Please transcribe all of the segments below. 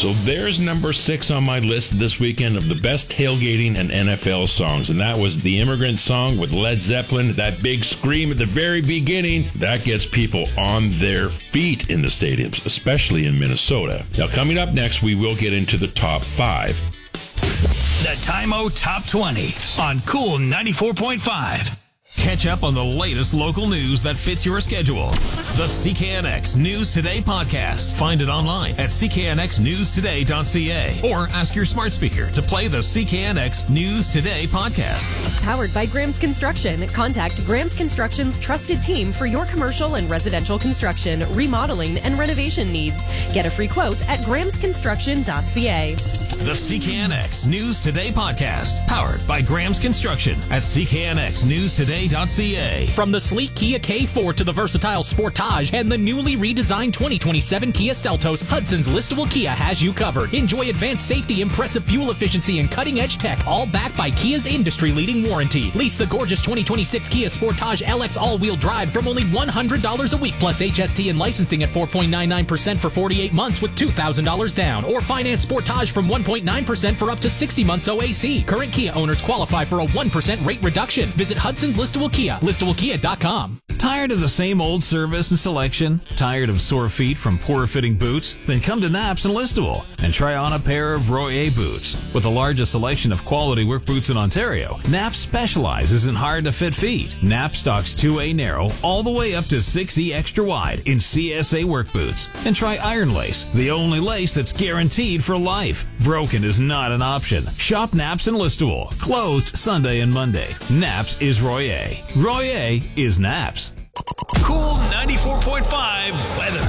So there's number 6 on my list this weekend of the best tailgating and NFL songs. And that was the Immigrant Song with Led Zeppelin. That big scream at the very beginning, that gets people on their feet in the stadiums, especially in Minnesota. Now, coming up next, we will get into the top 5. The Time-O Top 20 on Cool 94.5. Catch up on the latest local news that fits your schedule. The CKNX News Today podcast. Find it online at cknxnewstoday.ca or ask your smart speaker to play the CKNX News Today podcast. Powered by Graham's Construction. Contact Graham's Construction's trusted team for your commercial and residential construction, remodeling, and renovation needs. Get a free quote at grahamsconstruction.ca. The CKNX News Today podcast. Powered by Graham's Construction at cknxnewstoday.ca. From the sleek Kia K4 to the versatile Sportage and the newly redesigned 2027 Kia Seltos, Hudson's Listable Kia has you covered. Enjoy advanced safety, impressive fuel efficiency, and cutting-edge tech, all backed by Kia's industry-leading warranty. Lease the gorgeous 2026 Kia Sportage LX all-wheel drive from only $100 a week, plus HST and licensing at 4.99% for 48 months with $2,000 down. Or finance Sportage from 1.9% for up to 60 months OAC. Current Kia owners qualify for a 1% rate reduction. Visit Hudson's Listable Kia, listablekia.com. Tired of the same old service and selection? Tired of sore feet from poor fitting boots? Then come to Naps and Listable and try on a pair of Royer boots. With the largest selection of quality work boots in Ontario, Naps specializes in hard to fit feet. Naps stocks 2A narrow all the way up to 6E extra wide in CSA work boots. And try Iron Lace, the only lace that's guaranteed for life. Broken is not an option. Shop Naps and Listable. Closed Sunday and Monday. Naps is Royer. Royer is Naps. Cool 94.5 weather.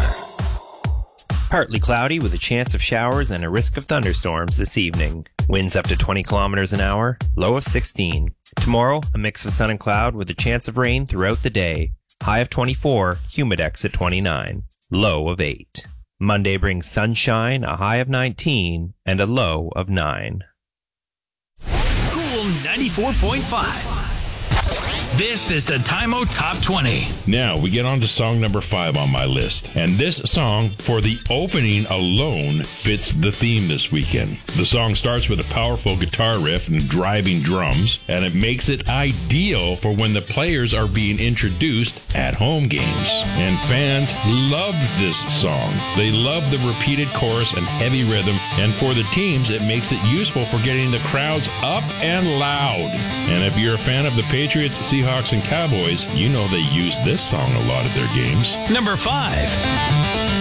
Partly cloudy with a chance of showers and a risk of thunderstorms this evening. Winds up to 20 kilometers an hour, low of 16. Tomorrow, a mix of sun and cloud with a chance of rain throughout the day. High of 24, humidex at 29, low of 8. Monday brings sunshine, a high of 19, and a low of 9. Cool 94.5. This is the Time-O Top 20. Now, we get on to song number 5 on my list. And this song, for the opening alone, fits the theme this weekend. The song starts with a powerful guitar riff and driving drums, and it makes it ideal for when the players are being introduced at home games. And fans love this song. They love the repeated chorus and heavy rhythm, and for the teams, it makes it useful for getting the crowds up and loud. And if you're a fan of the Patriots, Seahawks, and Cowboys, you know they use this song a lot at their games. Number 5.